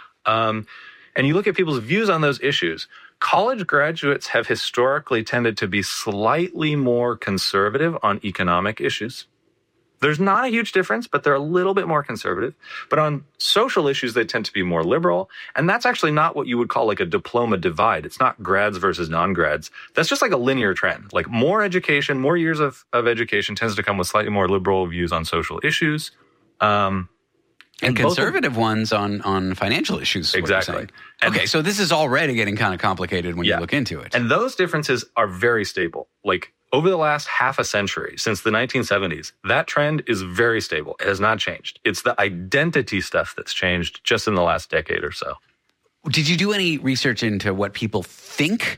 Um, and you look at people's views on those issues. College graduates have historically tended to be slightly more conservative on economic issues. There's not a huge difference, but they're a little bit more conservative. But on social issues, they tend to be more liberal. And that's actually not what you would call like a diploma divide. It's not grads versus non-grads. That's just like a linear trend. Like more education, more years of, of education tends to come with slightly more liberal views on social issues. Um, And, and conservative of, ones on, on financial issues. Exactly. And, okay, so this is already getting kind of complicated when yeah. you look into it. And those differences are very stable. Like over the last half a century, since the nineteen seventies, that trend is very stable. It has not changed. It's the identity stuff that's changed just in the last decade or so. Did you do any research into what people think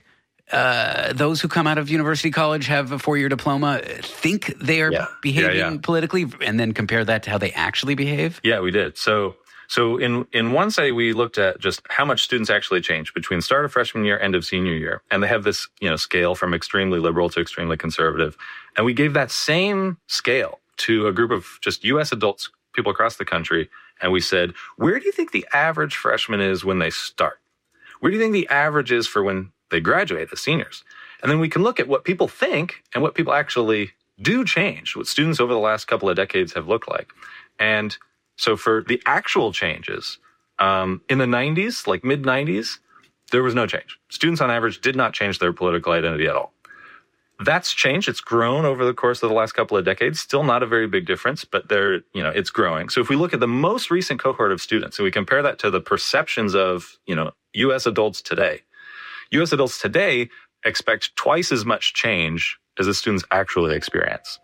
uh, those who come out of university college have a four-year diploma think they are yeah. behaving yeah, yeah. politically, and then compare that to how they actually behave? Yeah, we did. So so in, in one study, we looked at just how much students actually change between start of freshman year, end of senior year. And they have this, you know, scale from extremely liberal to extremely conservative. And we gave that same scale to a group of just U S adults, people across the country. And we said, where do you think the average freshman is when they start? Where do you think the average is for when they graduate as seniors? And then we can look at what people think and what people actually do change, what students over the last couple of decades have looked like. And so for the actual changes, um, in the nineties, like mid nineties, there was no change. Students on average did not change their political identity at all. That's changed. It's grown over the course of the last couple of decades. Still not a very big difference, but there, you know, it's growing. So if we look at the most recent cohort of students and we compare that to the perceptions of, you know, U S adults today, U S adults today expect twice as much change as the students actually experience.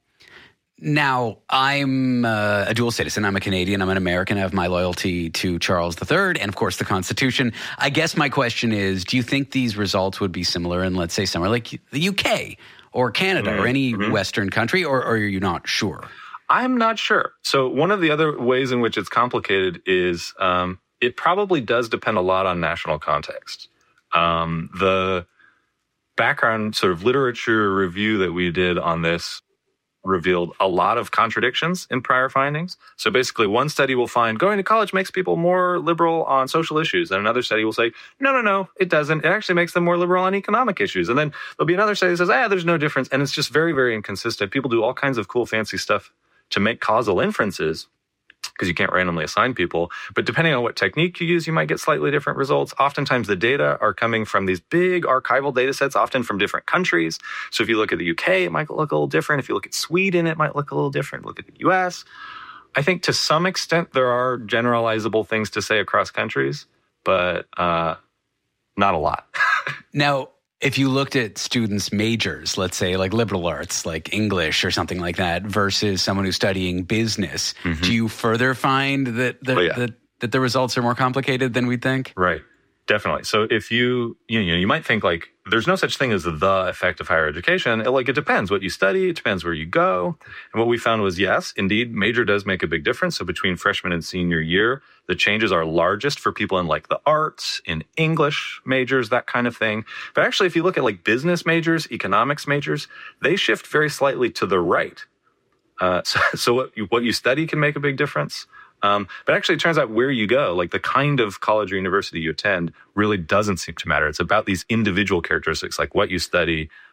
Now, I'm uh, a dual citizen. I'm a Canadian. I'm an American. I have my loyalty to Charles the Third and, of course, the Constitution. I guess my question is, do you think these results would be similar in, let's say, somewhere like the U K or Canada mm-hmm. or any mm-hmm. Western country, or, or are you not sure? I'm not sure. So one of the other ways in which it's complicated is um, it probably does depend a lot on national context. Um, the background sort of literature review that we did on this revealed a lot of contradictions in prior findings. So basically, one study will find going to college makes people more liberal on social issues, and another study will say, no, no, no, it doesn't. It actually makes them more liberal on economic issues. And then there'll be another study that says, ah, there's no difference. And it's just very, very inconsistent. People do all kinds of cool, fancy stuff to make causal inferences, because you can't randomly assign people. But depending on what technique you use, you might get slightly different results. Oftentimes, the data are coming from these big archival data sets, often from different countries. So if you look at the U K, it might look a little different. If you look at Sweden, it might look a little different. Look at the U S. I think to some extent, there are generalizable things to say across countries, but uh, not a lot. Now, if you looked at students' majors, let's say like liberal arts, like English or something like that, versus someone who's studying business, mm-hmm. do you further find that the, oh, yeah. that that the results are more complicated than we think? Right. Definitely. So if you, you know, you might think like there's no such thing as the effect of higher education. It, like it depends what you study. It depends where you go. And what we found was, yes, indeed, major does make a big difference. So between freshman and senior year, the changes are largest for people in like the arts, in English majors, that kind of thing. But actually, if you look at like business majors, economics majors, they shift very slightly to the right. Uh, so, so what you, what you study can make a big difference. Um, but actually, it turns out where you go, like the kind of college or university you attend, really doesn't seem to matter. It's about these individual characteristics, like what you study,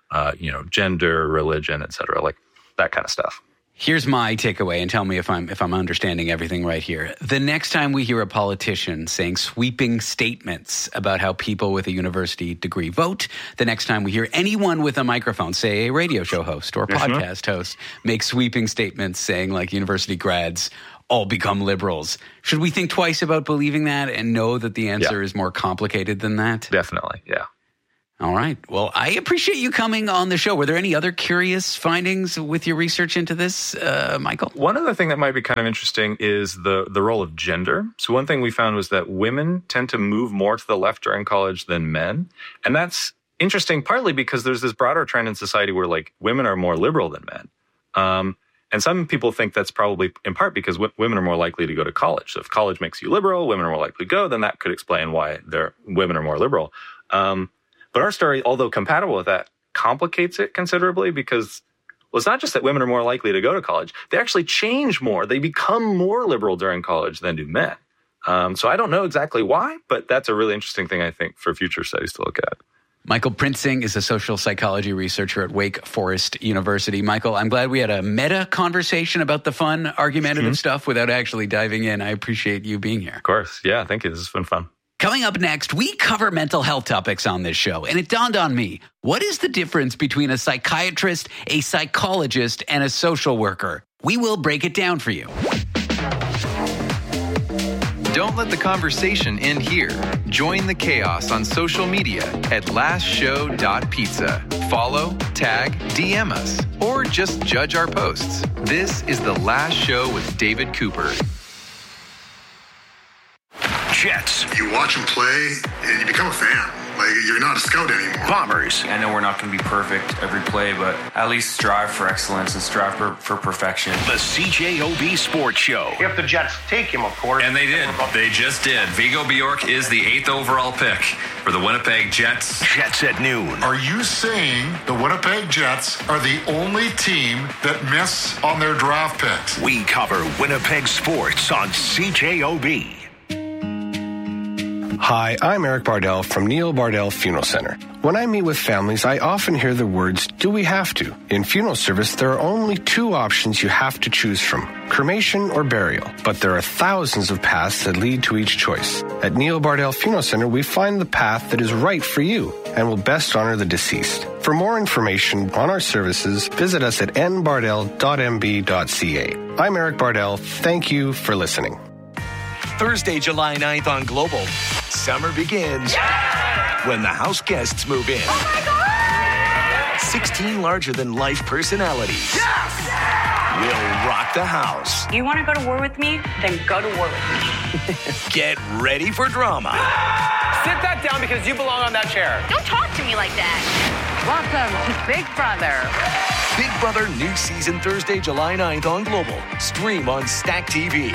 uh, you know, gender, religion, et cetera, like that kind of stuff. Here's my takeaway, and tell me if I'm if I'm understanding everything right here. The next time we hear a politician saying sweeping statements about how people with a university degree vote, the next time we hear anyone with a microphone, say a radio show host or a Mm-hmm. podcast host, make sweeping statements saying like university grads all become liberals, should we think twice about believing that and know that the answer Yeah. is more complicated than that? Definitely, yeah. All right. Well, I appreciate you coming on the show. Were there any other curious findings with your research into this, uh, Michael? One other thing that might be kind of interesting is the, the role of gender. So one thing we found was that women tend to move more to the left during college than men. And that's interesting partly because there's this broader trend in society where like women are more liberal than men. Um, and some people think that's probably in part because w- women are more likely to go to college. So if college makes you liberal, women are more likely to go, then that could explain why they're, women are more liberal. Um, But our story, although compatible with that, complicates it considerably because, well, it's not just that women are more likely to go to college. They actually change more. They become more liberal during college than do men. Um, so I don't know exactly why, but that's a really interesting thing, I think, for future studies to look at. Michael Prinzing is a social psychology researcher at Wake Forest University. Michael, I'm glad we had a meta conversation about the fun, argumentative mm-hmm. stuff without actually diving in. I appreciate you being here. Of course. Yeah, thank you. This has been fun. Coming up next, we cover mental health topics on this show, and it dawned on me, what is the difference between a psychiatrist, a psychologist, and a social worker? We will break it down for you. Don't let the conversation end here. Join the chaos on social media at last show dot pizza. Follow, tag, D M us, or just judge our posts. This is The Last Show with David Cooper. Jets. You watch them play, and you become a fan. Like, you're not a scout anymore. Bombers. I know we're not going to be perfect every play, but at least strive for excellence and strive for, for perfection. The C J O B Sports Show. If the Jets take him, of course. And they did. They just did. Vigo Bjork is the eighth overall pick for the Winnipeg Jets. Jets at noon. Are you saying the Winnipeg Jets are the only team that miss on their draft picks? We cover Winnipeg sports on C J O B. Hi, I'm Eric Bardell from Neil Bardell Funeral Center. When I meet with families, I often hear the words, do we have to? In funeral service, there are only two options you have to choose from, cremation or burial. But there are thousands of paths that lead to each choice. At Neil Bardell Funeral Center, we find the path that is right for you and will best honor the deceased. For more information on our services, visit us at n bardell dot m b dot c a. I'm Eric Bardell. Thank you for listening. Thursday, July ninth on Global. Summer begins yeah! when the house guests move in. Oh my God! sixteen larger-than-life personalities Yes! will rock the house. You want to go to war with me? Then go to war with me. Get ready for drama. Sit that down because you belong on that chair. Don't talk to me like that. Welcome to Big Brother. Big Brother new season Thursday, July ninth on Global. Stream on Stack T V.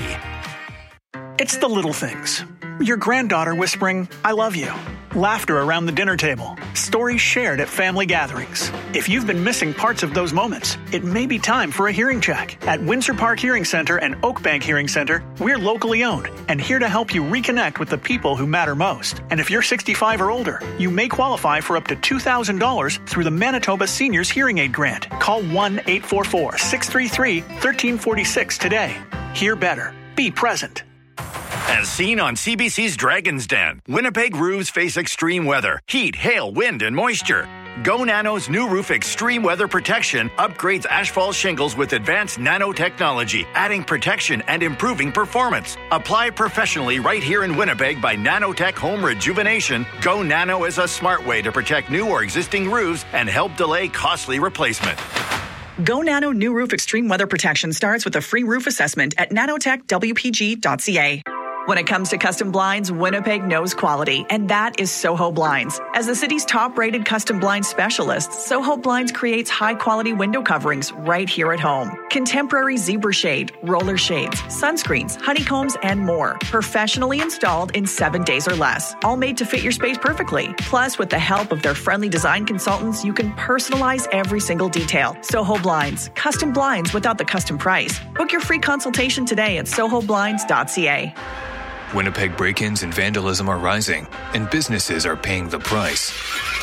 It's the little things. Your granddaughter whispering, I love you. Laughter around the dinner table. Stories shared at family gatherings. If you've been missing parts of those moments, it may be time for a hearing check. At Windsor Park Hearing Center and Oak Bank Hearing Center, we're locally owned and here to help you reconnect with the people who matter most. And if you're sixty-five or older, you may qualify for up to two thousand dollars through the Manitoba Seniors Hearing Aid Grant. Call one eight four four, six three three, one three four six today. Hear better. Be present. As seen on C B C's Dragon's Den, Winnipeg roofs face extreme weather, heat, hail, wind, and moisture. Go Nano's new roof extreme weather protection upgrades asphalt shingles with advanced nanotechnology, adding protection and improving performance. Applied professionally right here in Winnipeg by Nanotech Home Rejuvenation, Go Nano is a smart way to protect new or existing roofs and help delay costly replacement. Go Nano New Roof Extreme Weather Protection starts with a free roof assessment at nanotech w p g dot c a. When it comes to custom blinds, Winnipeg knows quality, and that is Soho Blinds. As the city's top-rated custom blind specialist, Soho Blinds creates high-quality window coverings right here at home. Contemporary zebra shade, roller shades, sunscreens, honeycombs, and more. Professionally installed in seven days or less. All made to fit your space perfectly. Plus, with the help of their friendly design consultants, you can personalize every single detail. Soho Blinds. Custom blinds without the custom price. Book your free consultation today at soho blinds dot c a. Winnipeg break-ins and vandalism are rising, and businesses are paying the price.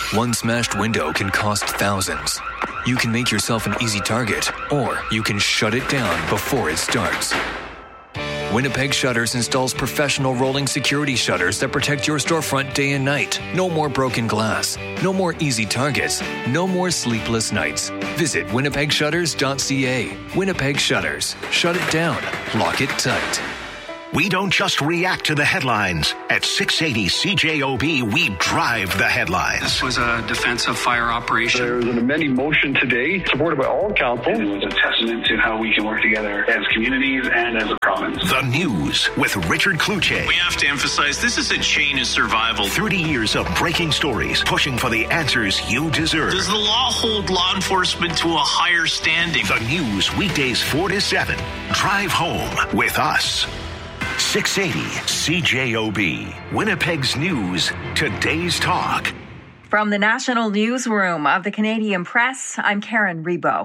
One smashed window can cost thousands. You can make yourself an easy target, or you can shut it down before it starts. Winnipeg Shutters installs professional rolling security shutters that protect your storefront day and night. No more broken glass. No more easy targets. No more sleepless nights. Visit winnipeg shutters dot c a. Winnipeg Shutters. Shut it down. Lock it tight. We don't just react to the headlines. At six eighty C J O B, we drive the headlines. This was a defensive fire operation. There was an amending motion today, supported by all council. It was a testament to how we can work together as communities and as a province. The News with Richard Kluche. We have to emphasize this is a chain of survival. thirty years of breaking stories, pushing for the answers you deserve. Does the law hold law enforcement to a higher standing? The News, weekdays four to seven. Drive home with us. six eighty C J O B, Winnipeg's News, today's talk. From the National Newsroom of the Canadian Press, I'm Karen Rebo.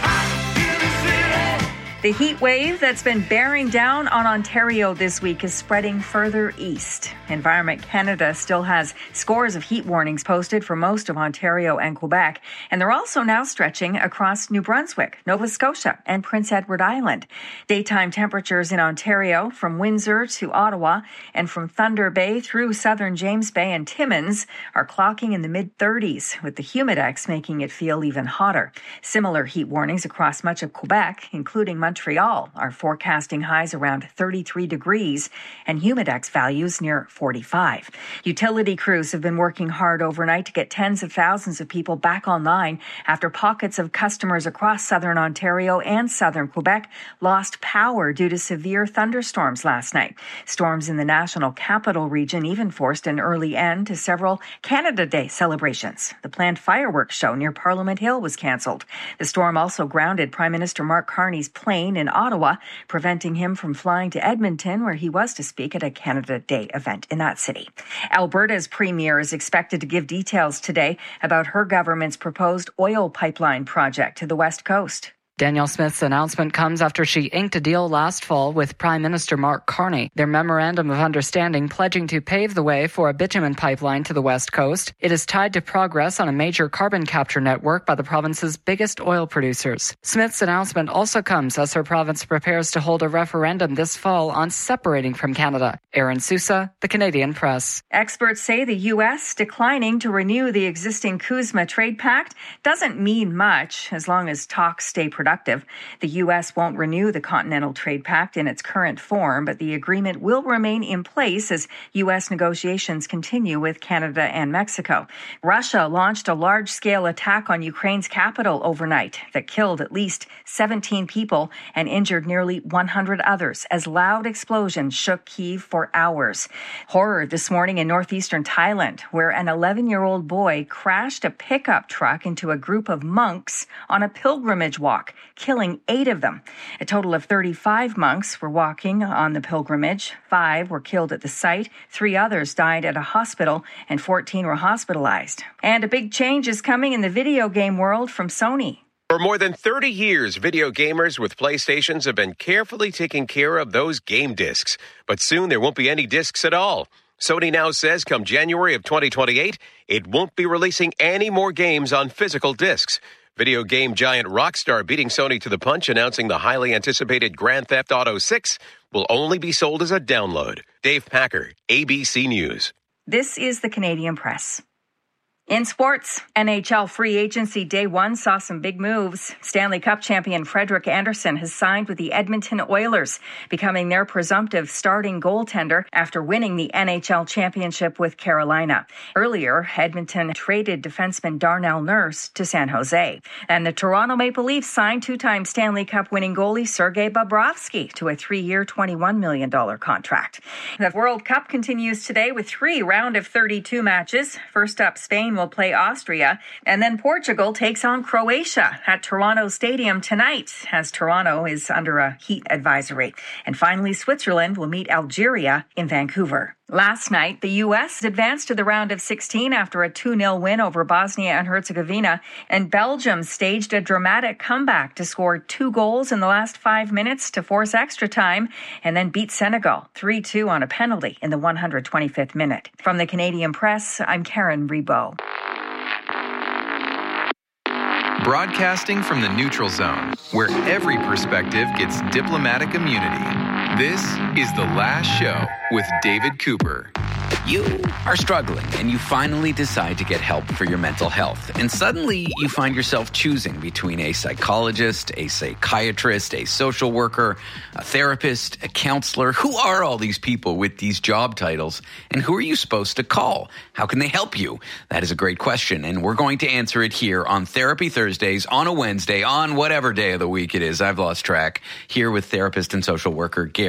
The heat wave that's been bearing down on Ontario this week is spreading further east. Environment Canada still has scores of heat warnings posted for most of Ontario and Quebec, and they're also now stretching across New Brunswick, Nova Scotia, and Prince Edward Island. Daytime temperatures in Ontario, from Windsor to Ottawa and from Thunder Bay through southern James Bay and Timmins, are clocking in the mid-thirties, with the humidex making it feel even hotter. Similar heat warnings across much of Quebec, including Montreal, are forecasting highs around thirty-three degrees and humidex values near forty-five. Utility crews have been working hard overnight to get tens of thousands of people back online after pockets of customers across southern Ontario and southern Quebec lost power due to severe thunderstorms last night. Storms in the National Capital Region even forced an early end to several Canada Day celebrations. The planned fireworks show near Parliament Hill was cancelled. The storm also grounded Prime Minister Mark Carney's plane in Ottawa, preventing him from flying to Edmonton, where he was to speak at a Canada Day event in that city. Alberta's premier is expected to give details today about her government's proposed oil pipeline project to the West Coast. Danielle Smith's announcement comes after she inked a deal last fall with Prime Minister Mark Carney. Their memorandum of understanding pledging to pave the way for a bitumen pipeline to the West Coast. It is tied to progress on a major carbon capture network by the province's biggest oil producers. Smith's announcement also comes as her province prepares to hold a referendum this fall on separating from Canada. Aaron Sousa, The Canadian Press. Experts say the U S declining to renew the existing CUSMA trade pact doesn't mean much as long as talks stay productive. The U S won't renew the Continental Trade Pact in its current form, but the agreement will remain in place as U S negotiations continue with Canada and Mexico. Russia launched a large-scale attack on Ukraine's capital overnight that killed at least seventeen people and injured nearly one hundred others as loud explosions shook Kyiv for hours. Horror this morning in northeastern Thailand, where an eleven-year-old boy crashed a pickup truck into a group of monks on a pilgrimage walk, killing eight of them. A total of thirty-five monks were walking on the pilgrimage. Five were killed at the site. Three others died at a hospital, and fourteen were hospitalized. And a big change is coming in the video game world from Sony. For more than thirty years, video gamers with PlayStations have been carefully taking care of those game discs. But soon there won't be any discs at all. Sony now says come January of twenty twenty-eight, it won't be releasing any more games on physical discs. Video game giant Rockstar beating Sony to the punch, announcing the highly anticipated Grand Theft Auto six will only be sold as a download. Dave Packer, A B C News. This is the Canadian Press. In sports, N H L free agency day one saw some big moves. Stanley Cup champion Frederik Andersen has signed with the Edmonton Oilers, becoming their presumptive starting goaltender after winning the N H L championship with Carolina. Earlier, Edmonton traded defenseman Darnell Nurse to San Jose. And the Toronto Maple Leafs signed two-time Stanley Cup winning goalie Sergei Bobrovsky to a three-year, twenty-one million dollars contract. The World Cup continues today with three round of thirty-two matches. First up, Spain will play Austria, and then Portugal takes on Croatia at Toronto Stadium tonight, as Toronto is under a heat advisory. And finally, Switzerland will meet Algeria in Vancouver. Last night, the U S advanced to the round of sixteen after a two nil win over Bosnia and Herzegovina, and Belgium staged a dramatic comeback to score two goals in the last five minutes to force extra time, and then beat Senegal three two on a penalty in the one hundred twenty-fifth minute. From the Canadian Press, I'm Karen Rebo. Broadcasting from the neutral zone, where every perspective gets diplomatic immunity. This is The Last Show with David Cooper. You are struggling and you finally decide to get help for your mental health. And suddenly you find yourself choosing between a psychologist, a psychiatrist, a social worker, a therapist, a counselor. Who are all these people with these job titles? And who are you supposed to call? How can they help you? That is a great question. And we're going to answer it here on Therapy Thursdays, on a Wednesday, on whatever day of the week it is. I've lost track. Here with therapist and social worker Gary